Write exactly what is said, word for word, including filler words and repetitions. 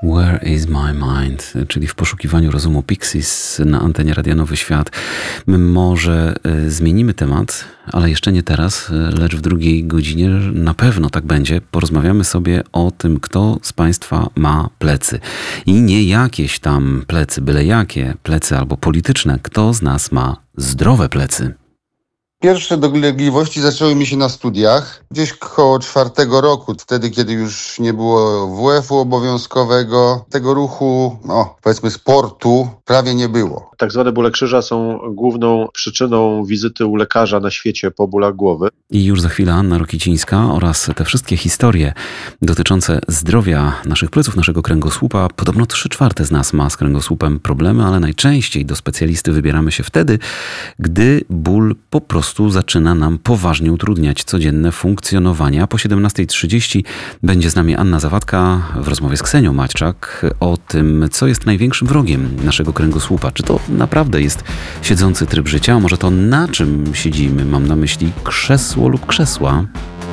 Where is my mind? Czyli w poszukiwaniu rozumu Pixies na antenie Radia Nowy Świat. My może y, zmienimy temat, ale jeszcze nie teraz, y, lecz w drugiej godzinie na pewno tak będzie. Porozmawiamy sobie o tym, kto z Państwa ma plecy. I nie jakieś tam plecy, byle jakie plecy albo polityczne. Kto z nas ma zdrowe plecy? Pierwsze dolegliwości zaczęły mi się na studiach, gdzieś koło czwartego roku, wtedy kiedy już nie było W F-u obowiązkowego, tego ruchu, no powiedzmy sportu, prawie nie było. Tak zwane bóle krzyża są główną przyczyną wizyty u lekarza na świecie po bólach głowy. I już za chwilę Anna Rokicińska oraz te wszystkie historie dotyczące zdrowia naszych pleców, naszego kręgosłupa. Podobno trzy czwarte z nas ma z kręgosłupem problemy, ale najczęściej do specjalisty wybieramy się wtedy, gdy ból po prostu zaczyna nam poważnie utrudniać codzienne funkcjonowanie. A po siedemnasta trzydzieści będzie z nami Anna Zawadka w rozmowie z Ksenią Maćczak o tym, co jest największym wrogiem naszego kręgosłupa. Czy to naprawdę jest siedzący tryb życia? A może to na czym siedzimy? Mam na myśli krzesło lub krzesła.